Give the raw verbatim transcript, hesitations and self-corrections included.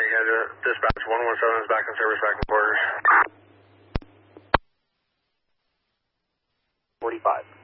Yeah, dispatch one one seven is back in service, back in quarters. forty-five.